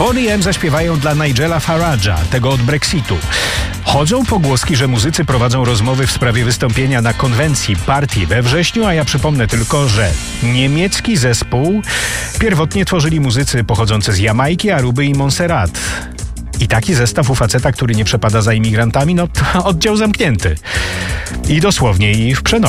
Boney M zaśpiewają dla Nigela Farage'a, tego od Brexitu. Chodzą pogłoski, że muzycy prowadzą rozmowy w sprawie wystąpienia na konwencji partii we wrześniu, a ja przypomnę tylko, że niemiecki zespół pierwotnie tworzyli muzycy pochodzący z Jamajki, Aruby i Montserrat. I taki zestaw u faceta, który nie przepada za imigrantami, no to oddział zamknięty. I dosłownie, i w przenośni.